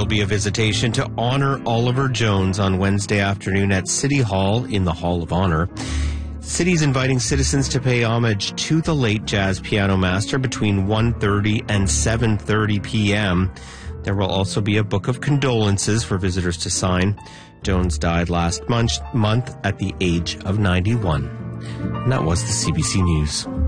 will be a visitation to honor Oliver Jones on Wednesday afternoon at City Hall in the Hall of Honor. City's inviting citizens to pay homage to the late jazz piano master between 1:30 and 7:30 p.m. There will also be a book of condolences for visitors to sign. Jones died last month at the age of 91. And that was the CBC News.